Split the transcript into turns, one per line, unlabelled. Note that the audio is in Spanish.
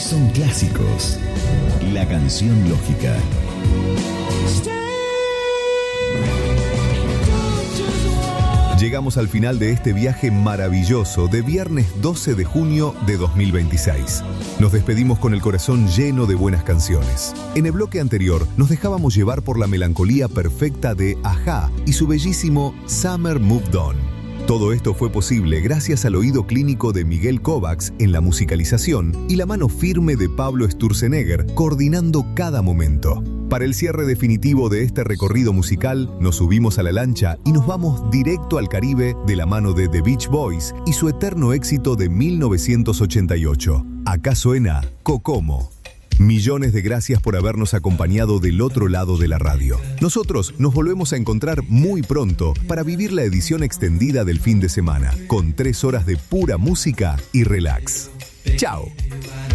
son clásicos. La canción lógica. Llegamos al final de este viaje maravilloso de viernes 12 de junio de 2026. Nos despedimos con el corazón lleno de buenas canciones. En el bloque anterior nos dejábamos llevar por la melancolía perfecta de A-ha y su bellísimo Summer Moved On. Todo esto fue posible gracias al oído clínico de Miguel Kovacs en la musicalización y la mano firme de Pablo Sturzenegger coordinando cada momento. Para el cierre definitivo de este recorrido musical, nos subimos a la lancha y nos vamos directo al Caribe de la mano de The Beach Boys y su eterno éxito de 1988. Acá suena Kokomo. Millones de gracias por habernos acompañado del otro lado de la radio. Nosotros nos volvemos a encontrar muy pronto para vivir la edición extendida del fin de semana, con 3 horas de pura música y relax. ¡Chao!